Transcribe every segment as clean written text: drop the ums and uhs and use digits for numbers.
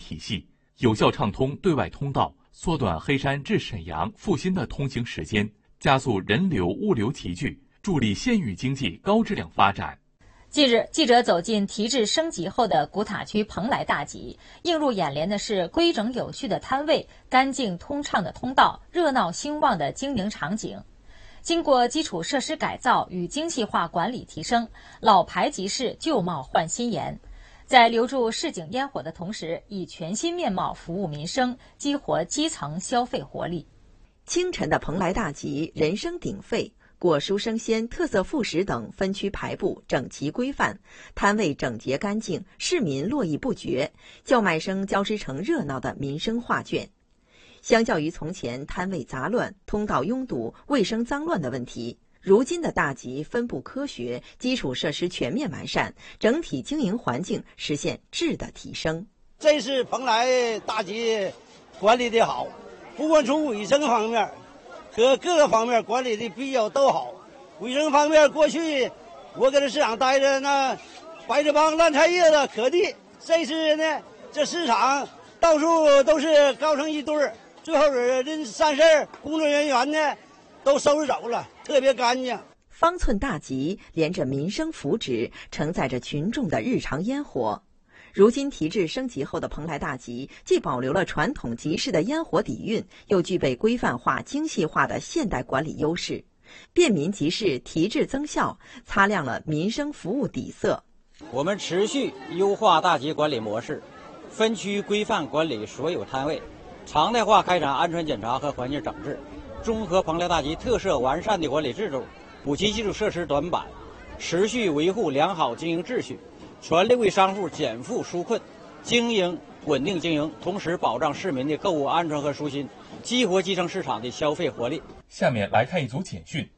体系，有效畅通对外通道，缩短黑山至沈阳、阜新的通行时间，加速人流物流集聚，助力县域经济高质量发展。 近日，记者走进提质升级后的古塔区蓬莱大集，映入眼帘的是规整有序的摊位、干净通畅的通道、热闹兴旺的经营场景。经过基础设施改造与精细化管理提升，老牌集市旧貌换新颜，在留住市井烟火的同时，以全新面貌服务民生，激活基层消费活力。 清晨的蓬莱大集人声鼎沸，果蔬生鲜、特色副食等分区排布整齐规范，摊位整洁干净，市民络绎不绝，叫卖声交织成热闹的民生画卷。相较于从前摊位杂乱、通道拥堵、卫生脏乱的问题，如今的大集分布科学，基础设施全面完善，整体经营环境实现质的提升。 这是蓬莱大集管理的好，不管从卫生方面和各个方面管理的比较都好。卫生方面，过去我搁这市场待着，那白纸帮烂菜叶子可地。这次呢，这市场到处都是高成一堆儿，最后人散事儿，工作人员呢都收拾走了，特别干净。 方寸大集连着民生福祉，承载着群众的日常烟火。如今提质升级后的蓬莱大集，既保留了传统集市的烟火底蕴，又具备规范化、精细化的现代管理优势，便民集市提质增效，擦亮了民生服务底色。 我们持续优化大集管理模式，分区规范管理所有摊位，常态化开展安全检查和环境整治，综合蓬莱大集特色完善的管理制度，补齐基础设施短板，持续维护良好经营秩序，全力为商户减负纾困，稳定经营，同时保障市民的购物安全和舒心，激活基层市场的消费活力。 下面来看一组简讯。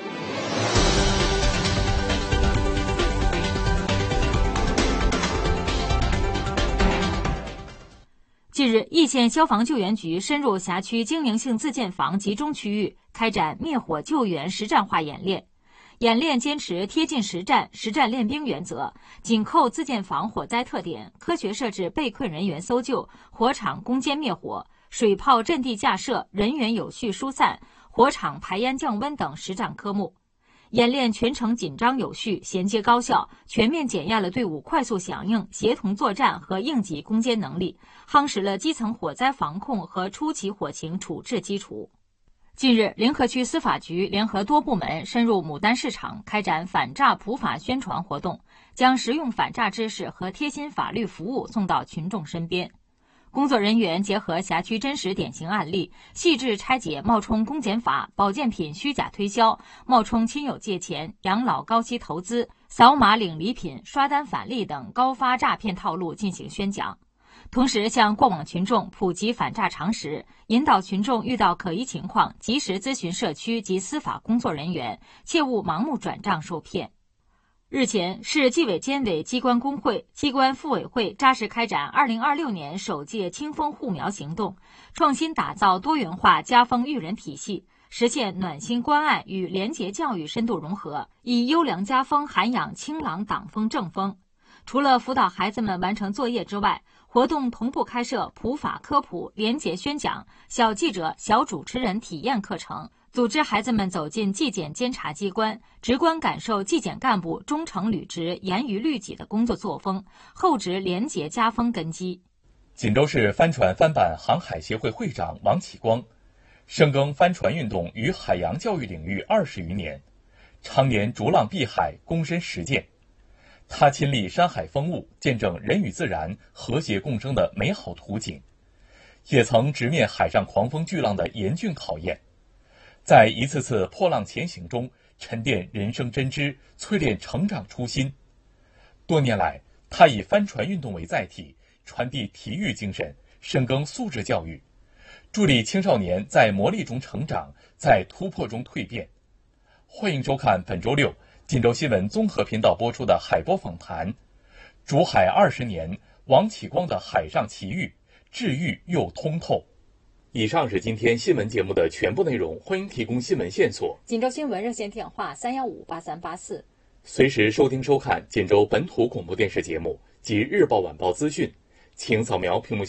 近日，易县消防救援局深入辖区经营性自建房集中区域，开展灭火救援实战化演练。演练坚持贴近实战、实战练兵原则，紧扣自建房火灾特点，科学设置被困人员搜救、火场攻坚灭火、水炮阵地架设、人员有序疏散、火场排烟降温等实战科目。演练全程紧张有序、衔接高效，全面检验了队伍快速响应、协同作战和应急攻坚能力，夯实了基层火灾防控和初期火情处置基础。近日，临河区司法局联合多部门深入牡丹市场，开展反诈普法宣传活动，将实用反诈知识和贴心法律服务送到群众身边。工作人员结合辖区真实典型案例，细致拆解冒充公检法、保健品虚假推销、冒充亲友借钱、养老高息投资、扫码领礼品、刷单返利等高发诈骗套路进行宣讲。同时向过往群众普及反诈常识，引导群众遇到可疑情况及时咨询社区及司法工作人员，切勿盲目转账受骗。日前，市纪委监委机关工会、机关妇委会扎实开展2026年首届清风护苗行动，创新打造多元化家风育人体系，实现暖心关爱与廉洁教育深度融合，以优良家风涵养清朗党风正风。除了辅导孩子们完成作业之外，活动同步开设普法科普、廉洁宣讲、小记者、小主持人体验课程，组织孩子们走进纪检监察机关，直观感受纪检干部忠诚履职、严于律己的工作作风，厚植廉洁家风根基。 锦州市帆船帆板航海协会会长王启光，深耕帆船运动与海洋教育领域20余年，常年逐浪避海，躬身实践。他亲历山海风物，见证人与自然和谐共生的美好图景，也曾直面海上狂风巨浪的严峻考验，在一次次破浪前行中沉淀人生真知，淬炼成长初心。多年来，他以帆船运动为载体，传递体育精神，深耕素质教育，助力青少年在磨砺中成长，在突破中蜕变。欢迎收看本周六锦州新闻综合频道播出的海波访谈，逐海20年，王启光的海上奇遇，治愈又通透。以上是今天新闻节目的全部内容，欢迎提供新闻线索。 锦州新闻热线电话3158384， 随时收听收看锦州本土广播电视节目及日报晚报资讯，请扫描屏幕